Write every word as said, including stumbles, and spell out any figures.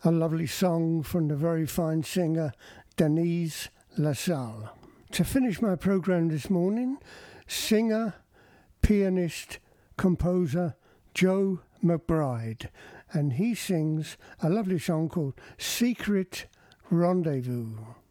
a lovely song from the very fine singer Denise LaSalle. To finish my program this morning, singer, pianist, composer Joe McBride, and he sings a lovely song called Secret Rendezvous.